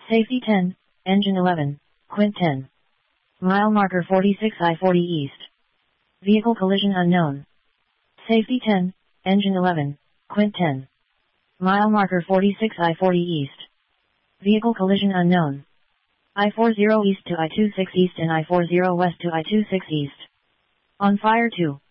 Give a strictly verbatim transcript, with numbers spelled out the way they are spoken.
Safety ten, Engine eleven, Quint ten. Mile marker forty-six I forty East. Vehicle collision unknown. Safety ten, Engine eleven, Quint ten. Mile marker forty-six I forty East. Vehicle collision unknown. I forty East to I twenty-six East and I forty West to I twenty-six East. On fire two.